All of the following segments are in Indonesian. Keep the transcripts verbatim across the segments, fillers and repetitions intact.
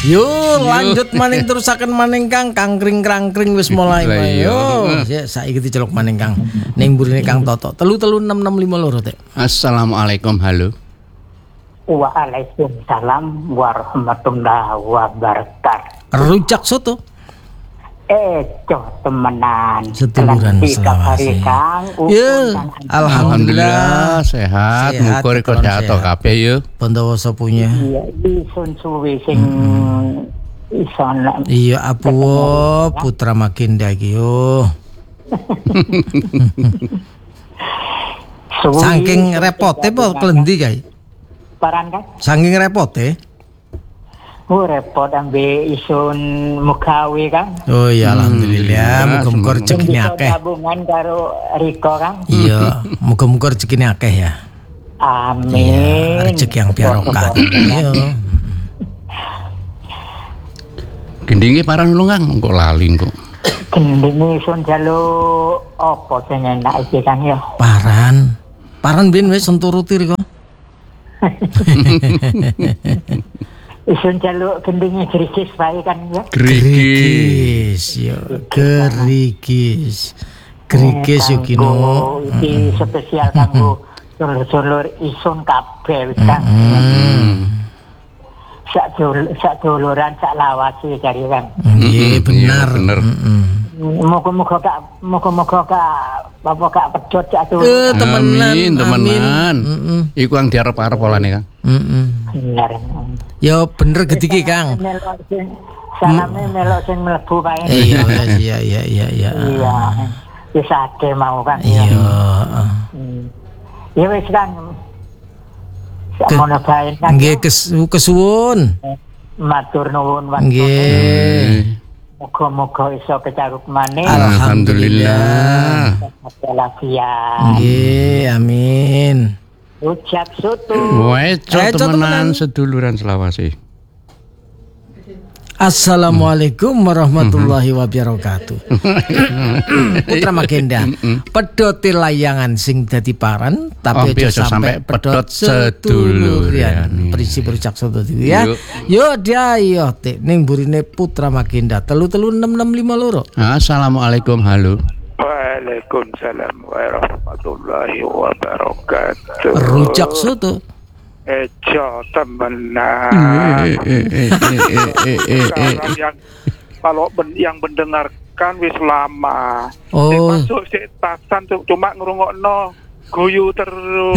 Yo lanjut maning terusaken maning Kang kangkring-kangkring wis mulai. Yo, saiki diceluk maning Kang. Ning mburine Kang Toto. telu telu enam enam lima loro Tek. Assalamualaikum, halo. Waalaikumsalam warahmatullahi wabarakatuh. Rujak soto. Eh, coh temenan. Seduluran selawase. Ya, alhamdulillah sehat. Muga rek sehat kabeh yo. Bondowoso punya. Iya, isun suwi sing ison. Iya, apuwo putra Maginda iki yo. Saking repote po klendi kae. Paran kan? Saking repote. Oh repot ambil isun mukawi kan. Oh iya alhamdulillah, muga-muga rezekine akeh. Tabungan karo Riko kan. Iya, muga-muga rezekine akeh ya. Amin. Iya, rezeki yang barokah. Iya. Gendinge paran lu Kang, kok lali kok. Gendinge isun jaluk apa sing enak iki kan ya. Paran. Paran ben wis enturuti Riko. Isun jaluk gendingnya gerigis baik kan ya. Gerigis ya, gerigis. Gerigis yo kino. Iki spesial kanggo dulur-dulur isun kabeh kan. Sak dulur sak duluran sak lawase jare kan. Nggih bener. Bener. Moga-moga gak moga-moga gak apa gak pedhot cak tuh. Eh temenan, amin, temenan. Iku yang diarep-arep polane Kang. Heeh. Bener. Ya bener gediki Kang. Salame melok sing mlebu kae. Iya iya iya iya iya. Iya. Wis ade mau kan. Iya. Ya wis kan. Samono bae kan. Nggih kesuwun. Matur nuwun Nggih. Moga-moga iso kecarup maneh. Alhamdulillah. Walafiat. Nggih, amin. Ucap soto. Weco temenan seduluran selawase. Assalamualaikum warahmatullahi wabarakatuh. Putra Maginda, pedote layangan sing dadi paran, tapi aja sampai pedot seduluran. Prinsip rujak soto iki ya. Yo dia yo Tek ning burine Putra Maginda telu telu enam enam lima loro. Assalamualaikum, halo. Waalaikumsalam warahmatullahi wabarakatuh. Rujak soto. Ejo temenan. Sekarang yang kalau ben, yang mendengarkan wis lama. Oh. Masuk sik tasan cuma ngrungokno guyu terus.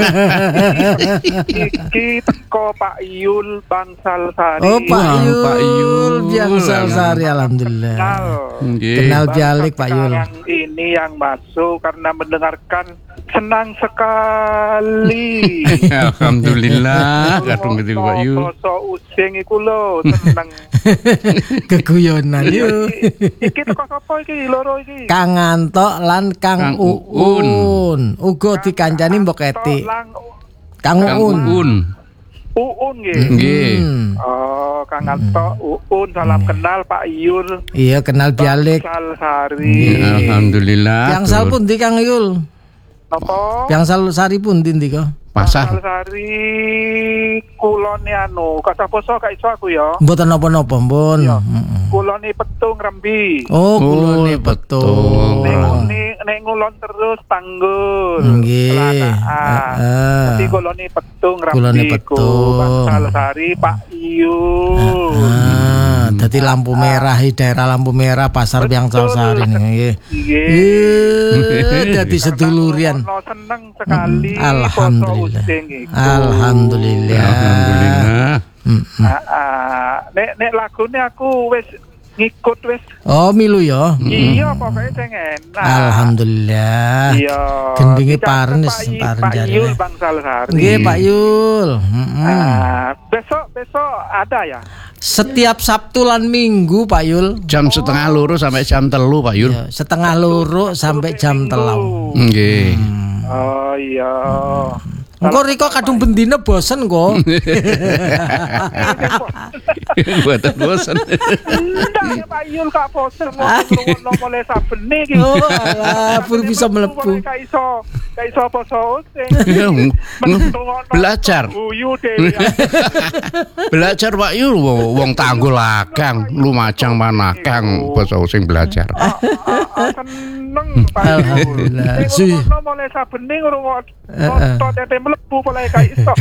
Iki teko Pak Yul Bangsal Sari. Oh Pak Yul, Pak Yul Bangsal Sari alhamdulillah. Kenal bialik Pak Yul. Yang ini yang masuk karena mendengarkan senang sekali. Alhamdulillah, kadung gitu Pak Yu. Basa using iku lho, seneng. Keguyonan yo. Iki teko sapa iki loro iki? Kang Antok lan Kang, Kang Uun. Uun. Uga dikancani Mbok Eti. Kang Uun. Uun nggih. Nggih. Oh, Kang Antok, Uun salam kenal Pak Yul. Iya, kenal bialik. Bangsal Sari. Alhamdulillah. Yang sal pun di Kang Yul. Napa? Yang sal sari pun di ndi kok? Pasar. Sari kulone anu, kata poso gak iso aku ya. Mboten napa-napa, Mbon. Heeh. Kulone petung Rembi. Oh, kulone petung. Nek nek ngulon terus Tanggul. Nggih. Heeh. Dadi kulone petung Rembi. Kulone petung. Bangsal Sari Pak Iyu. Heeh. Dadi lampu merah di daerah lampu merah Pasar Bangsal Sari nggih. Nggih. Dadi sedulurian. Seneng sekali. Alhamdulillah. Alhamdulillah. Alhamdulillah. Heeh. Nek nek lagune aku wis ngikut wis. Oh, milu ya. Iya, pokoknya sing enak. Alhamdulillah. Iya. Gendinge paren wis paren Pak jare. Yul Bangsal Sari. Nggih, Pak Yul. Heeh. Nah, besok besok ada ya? Setiap Sabtu lan Minggu Pak Yul. Jam setengah loro sampai jam telu Pak Yul. Ya, setengah loro sampai jam telu. Nggih. Oh iya. Engko Riko kadung bendina bosen kok. Buatan bosen. Ndak Pak Yul gak bosen ngono mulai saben iki. Oh, alah, pur bisa mlebu. Gak iso kayak sapa soseng. Ya, belajar. Uyu dewe. Belajar Pak Yul wong wong tanggul akang, Lumajang manakang basa sing belajar. Seneng Pak. Alhamdulillah. Sing ngono mulai sabening ngrungok nonton tete mlebu mulai kayak iso.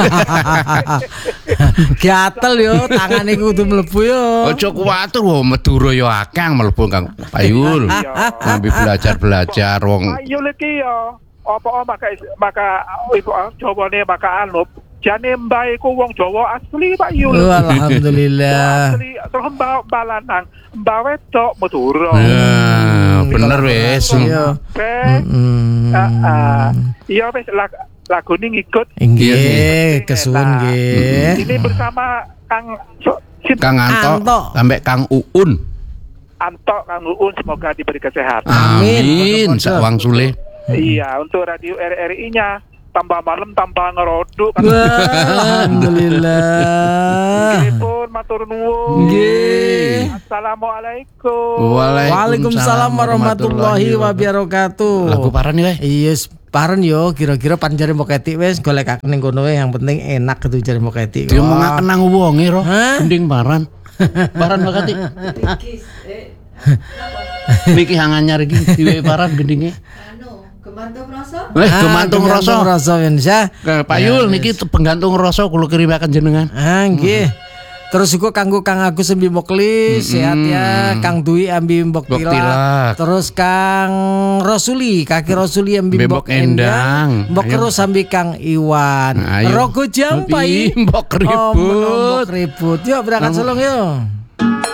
Gatel yo, tangane kudu mlebu yo. Ojo kuwatir wong Madura yo akang mlebu Kang Pak Yul. Sambil belajar-belajar wong. Ayo iki yo. Apa maka maka ibu Jawane maka anu jane mbae ku wong Jawa asli Pak Yul. Oh, alhamdulillah. Asli terus mbak balanang mbak wedok Madura. Ya, bener wis. Iya. Heeh. Iya wis lagune ngikut. Nggih, kesuwun nggih. Ini bersama Kang Kang Anto Anto. sampai Kang Uun. Anto, Kang Uun semoga diberi kesehatan. Amin. Sawang sule. Iya, untuk radio R R I-nya tambah malam tambah ngerodok. Alhamdulillah. Telepon matur nuwun. Nggih. Assalamualaikum. Waalaikumsalam warahmatullahi wabarakatuh. Lagu paran ya. Iya, paren yo kira-kira panjare mbok ketik wis golek ning kono yang penting enak gitu jare mbok ketik. Dia mau kenang wonge ro. Gending paran. Paran mbok ketik. Miki hanganyar iki diwe paran gendinge. Gemantung rasa? Eh, gemantung rasa. Rasa Indonesia. Pak Yul niki penggantung rasa kula kirimaken jenengan. Ah, nggih. Terus juga kanggo Kang Agus Embi Mokli, sehat ya. Kang Dwi Ambi Mbok Tilak. Terus Kang Rosuli, Kaki Rosuli Ambi Mbok Endang. Mbok terus sambil Kang Iwan. Rogo Jampai. Mbok ribut. Mbok ribut. Yuk berangkat Solong yuk.